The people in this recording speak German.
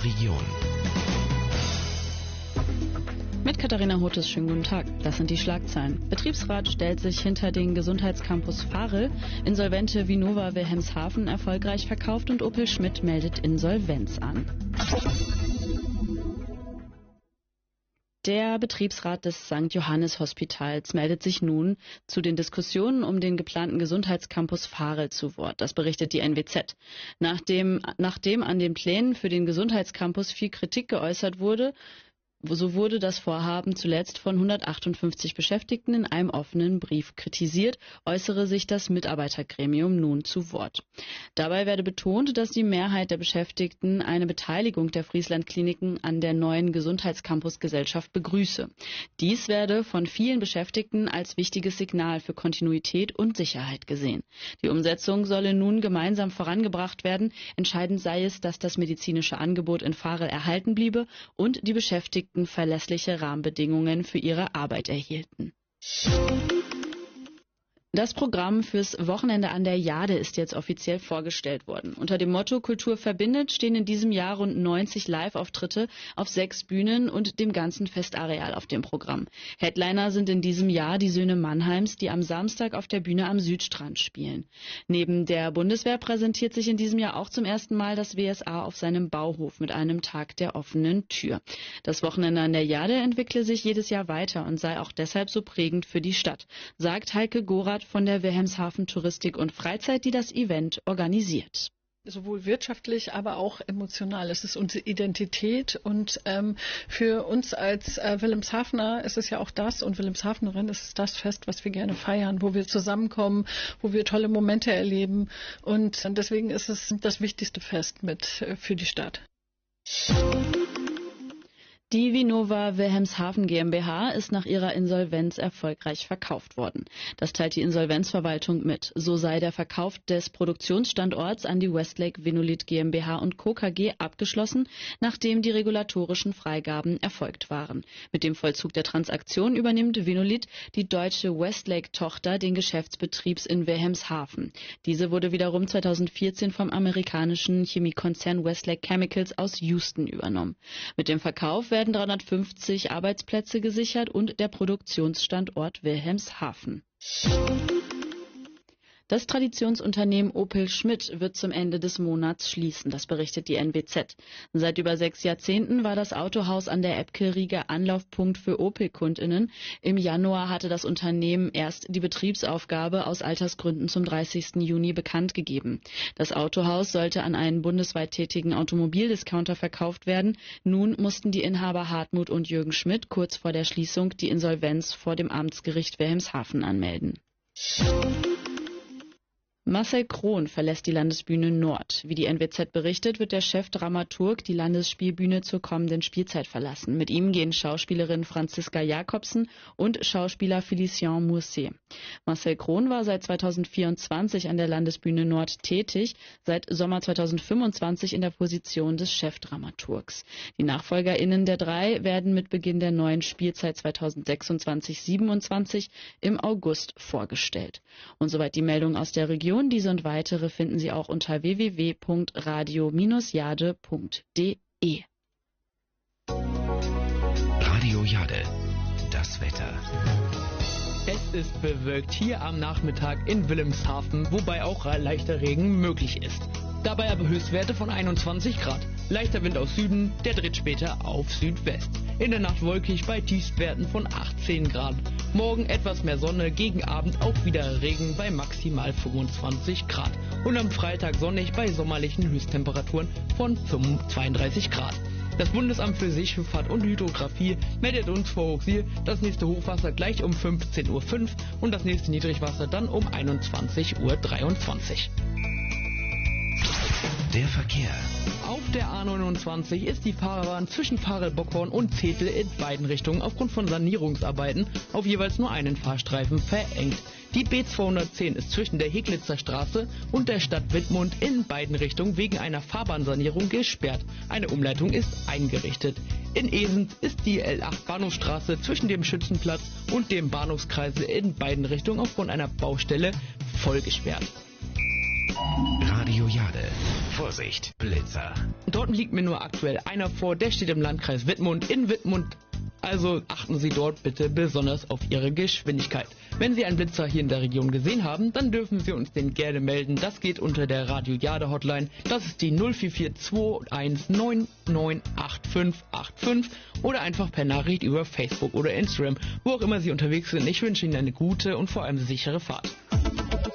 Region. Mit Katharina Hotes, schönen guten Tag. Das sind die Schlagzeilen. Betriebsrat stellt sich hinter den Gesundheitscampus Farel. Insolvente Vinova Wilhelmshaven erfolgreich verkauft und Opel Schmidt meldet Insolvenz an. Der Betriebsrat des St. Johannes Hospitals meldet sich nun zu den Diskussionen um den geplanten Gesundheitscampus Farel zu Wort. Das berichtet die NWZ. Nachdem an den Plänen für den Gesundheitscampus viel Kritik geäußert wurde, so wurde das Vorhaben zuletzt von 158 Beschäftigten in einem offenen Brief kritisiert, äußere sich das Mitarbeitergremium nun zu Wort. Dabei werde betont, dass die Mehrheit der Beschäftigten eine Beteiligung der Friesland-Kliniken an der neuen Gesundheitscampus-Gesellschaft begrüße. Dies werde von vielen Beschäftigten als wichtiges Signal für Kontinuität und Sicherheit gesehen. Die Umsetzung solle nun gemeinsam vorangebracht werden. Entscheidend sei es, dass das medizinische Angebot in Farel erhalten bliebe und die Beschäftigten verlässliche Rahmenbedingungen für ihre Arbeit erhielten. Das Programm fürs Wochenende an der Jade ist jetzt offiziell vorgestellt worden. Unter dem Motto Kultur verbindet stehen in diesem Jahr rund 90 Live-Auftritte auf 6 Bühnen und dem ganzen Festareal auf dem Programm. Headliner sind in diesem Jahr die Söhne Mannheims, die am Samstag auf der Bühne am Südstrand spielen. Neben der Bundeswehr präsentiert sich in diesem Jahr auch zum ersten Mal das WSA auf seinem Bauhof mit einem Tag der offenen Tür. Das Wochenende an der Jade entwickle sich jedes Jahr weiter und sei auch deshalb so prägend für die Stadt, sagt Heike Gorath von der Wilhelmshaven Touristik und Freizeit, die das Event organisiert. Sowohl wirtschaftlich, aber auch emotional. Es ist unsere Identität und für uns als Wilhelmshavener ist es ja auch das und Wilhelmshavenerin ist es das Fest, was wir gerne feiern, wo wir zusammenkommen, wo wir tolle Momente erleben und deswegen ist es das wichtigste Fest für die Stadt. Die Vinova Wilhelmshaven GmbH ist nach ihrer Insolvenz erfolgreich verkauft worden. Das teilt die Insolvenzverwaltung mit. So sei der Verkauf des Produktionsstandorts an die Westlake Vinolith GmbH und Co. KG abgeschlossen, nachdem die regulatorischen Freigaben erfolgt waren. Mit dem Vollzug der Transaktion übernimmt Vinolith, die deutsche Westlake-Tochter, den Geschäftsbetrieb in Wilhelmshaven. Diese wurde wiederum 2014 vom amerikanischen Chemiekonzern Westlake Chemicals aus Houston übernommen. Mit dem Verkauf werden 350 Arbeitsplätze gesichert und der Produktionsstandort Wilhelmshaven. Das Traditionsunternehmen Opel Schmidt wird zum Ende des Monats schließen, das berichtet die NWZ. Seit über 6 Jahrzehnten war das Autohaus an der Eppke-Rieger Anlaufpunkt für Opel-KundInnen. Im Januar hatte das Unternehmen erst die Betriebsaufgabe aus Altersgründen zum 30. Juni bekannt gegeben. Das Autohaus sollte an einen bundesweit tätigen Automobildiscounter verkauft werden. Nun mussten die Inhaber Hartmut und Jürgen Schmidt kurz vor der Schließung die Insolvenz vor dem Amtsgericht Wilhelmshaven anmelden. Marcel Krohn verlässt die Landesbühne Nord. Wie die NWZ berichtet, wird der Chefdramaturg die Landesspielbühne zur kommenden Spielzeit verlassen. Mit ihm gehen Schauspielerin Franziska Jakobsen und Schauspieler Félicien Mousset. Marcel Krohn war seit 2024 an der Landesbühne Nord tätig, seit Sommer 2025 in der Position des Chefdramaturgs. Die NachfolgerInnen der 3 werden mit Beginn der neuen Spielzeit 2026/27 im August vorgestellt. Und soweit die Meldung aus der Region. Diese und weitere finden Sie auch unter www.radio-jade.de. Radio Jade, das Wetter. Es ist bewölkt hier am Nachmittag in Wilhelmshaven, wobei auch leichter Regen möglich ist. Dabei aber Höchstwerte von 21 Grad. Leichter Wind aus Süden, der dreht später auf Südwest. In der Nacht wolkig bei Tiefstwerten von 18 Grad. Morgen etwas mehr Sonne, gegen Abend auch wieder Regen bei maximal 25 Grad. Und am Freitag sonnig bei sommerlichen Höchsttemperaturen von 32 Grad. Das Bundesamt für Seeschifffahrt und Hydrographie meldet uns vor Hochsiel das nächste Hochwasser gleich um 15:05 Uhr und das nächste Niedrigwasser dann um 21:23 Uhr. Der Verkehr. Auf der A29 ist die Fahrbahn zwischen Farel-Bockhorn und Zetel in beiden Richtungen aufgrund von Sanierungsarbeiten auf jeweils nur einen Fahrstreifen verengt. Die B210 ist zwischen der Heglitzer Straße und der Stadt Wittmund in beiden Richtungen wegen einer Fahrbahnsanierung gesperrt. Eine Umleitung ist eingerichtet. In Esens ist die L8 Bahnhofstraße zwischen dem Schützenplatz und dem Bahnhofskreisel in beiden Richtungen aufgrund einer Baustelle voll gesperrt. Radio Jade. Vorsicht, Blitzer. Dort liegt mir nur aktuell einer vor, der steht im Landkreis Wittmund in Wittmund. Also achten Sie dort bitte besonders auf Ihre Geschwindigkeit. Wenn Sie einen Blitzer hier in der Region gesehen haben, dann dürfen Sie uns den gerne melden. Das geht unter der Radio Jade Hotline. Das ist die 04421998585 oder einfach per Nachricht über Facebook oder Instagram, wo auch immer Sie unterwegs sind. Ich wünsche Ihnen eine gute und vor allem sichere Fahrt.